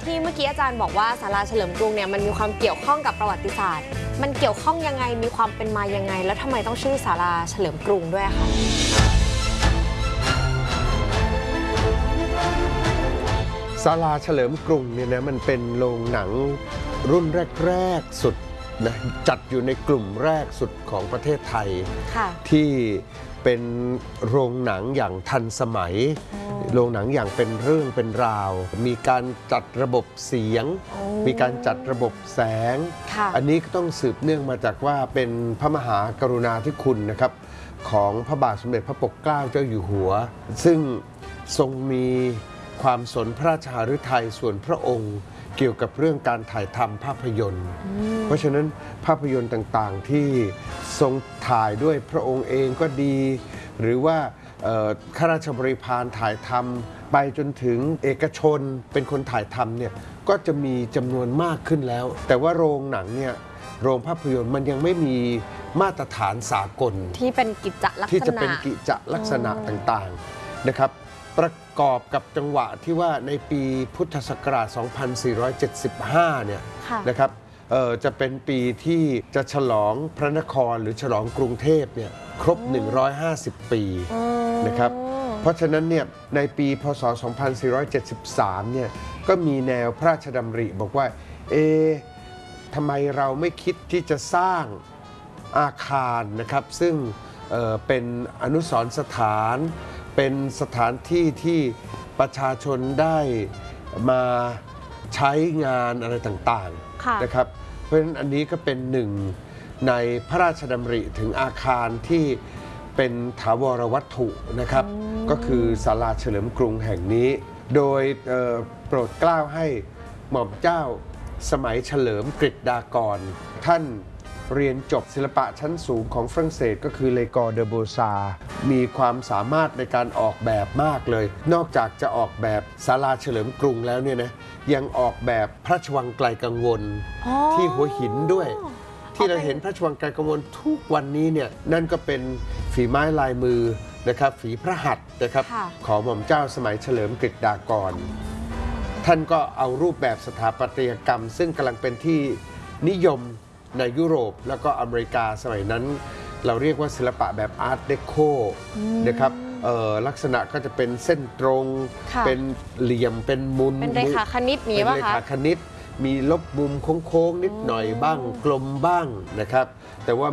ที่เมื่อกี้อาจารย์บอกว่าศาลาเฉลิมกรุงเนี่ยมันมีความเกี่ยวข้องกับประวัติศาสตร์มันเกี่ยวข้องยังไงมีความเป็นมายังไงแล้วทำไมต้องชื่อศาลาเฉลิมกรุงด้วยคะศาลาเฉลิมกรุงเนี่ยนะมันเป็นโรงหนังรุ่นแรกสุดนะจัดอยู่ในกลุ่มแรกสุดของประเทศไทยที่เป็นโรงหนังอย่างทันสมัยโรงหนังอย่างเป็นเรื่องเป็นราวมีการจัดระบบเสียงมีการจัดระบบแสงอันนี้ก็ต้องสืบเนื่องมาจากว่าเป็นพระมหากรุณาธิคุณนะครับของพระบาทสมเด็จพระปกเกล้าเจ้าอยู่หัวซึ่งทรงมีความสนพระราชฤทัยส่วนพระองค์เกี่ยวกับเรื่องการถ่ายทำภาพยนตร์เพราะฉะนั้นภาพยนตร์ต่างๆที่ทรงถ่ายด้วยพระองค์เองก็ดีหรือว่าข้าราชบริพารถ่ายทำไปจนถึงเอกชนเป็นคนถ่ายทำเนี่ยก็จะมีจำนวนมากขึ้นแล้วแต่ว่าโรงหนังเนี่ยโรงภาพยนตร์มันยังไม่มีมาตรฐานสากลที่เป็นกิจลักษณะที่จะเป็นกิจลักษณะต่างๆนะครับประกอบกับจังหวะที่ว่าในปีพุทธศักราช 2475 เนี่ยนะครับจะเป็นปีที่จะฉลองพระนครหรือฉลองกรุงเทพเนี่ยครบ 150 ปีนะครับเพราะฉะนั้นเนี่ยในปีพศ 2473 เนี่ยก็มีแนวพระราชดำริบอกว่าทำไมเราไม่คิดที่จะสร้างอาคารนะครับซึ่งเป็นอนุสรณ์สถานเป็นสถานที่ที่ประชาชนได้มาใช้งานอะไรต่างๆนะครับเพราะฉะนั้นอันนี้ก็เป็นหนึ่งในพระราชดำริถึงอาคารที่เป็นถาวรวัตถุนะครับก็คือศาลาเฉลิมกรุงแห่งนี้โดยโปรดเกล้าให้หม่อมเจ้าสมัยเฉลิมกฤษฎากรท่านเรียนจบศิลปะชั้นสูงของฝรั่งเศสก็คือเลกอร์เดอโบซามีความสามารถในการออกแบบมากเลยนอกจากจะออกแบบศาลาเฉลิมกรุงแล้วเนี่ยนะยังออกแบบพระราชวังไกลกังวลที่หัวหินด้วยที่เราเห็นพระราชวังไกลกังวลทุกวันนี้เนี่ยนั่นก็เป็นฝีไม้ลายมือนะครับฝีพระหัตถ์นะครับของหม่อมเจ้าสมัยเฉลิมกฤษฎากรท่านก็เอารูปแบบสถาปัตยกรรมซึ่งกำลังเป็นที่นิยมในยุโรปแล้วก็อเมริกาสมัยนั้นเราเรียกว่าศิลปะแบบอาร์ตเดโคนะครับลักษณะก็จะเป็นเส้นตรงเป็นเหลี่ยมเป็นมุนเป็นเรขาคณิตมีป่ะคะเป็นเรขาคณิตมีลบมุมโค้งๆนิดหน่อยบ้างกลมบ้างนะครับแต่ว่า